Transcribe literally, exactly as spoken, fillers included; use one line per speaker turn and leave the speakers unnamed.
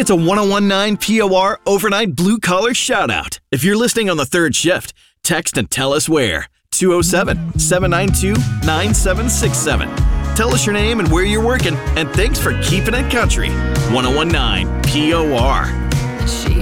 It's a one oh one nine P O R overnight blue-collar shout-out. If you're listening on the third shift, text and tell us where. two oh seven, seven nine two, nine seven six seven. Tell us your name and where you're working, and thanks for keeping it country. one oh one nine P O R.
She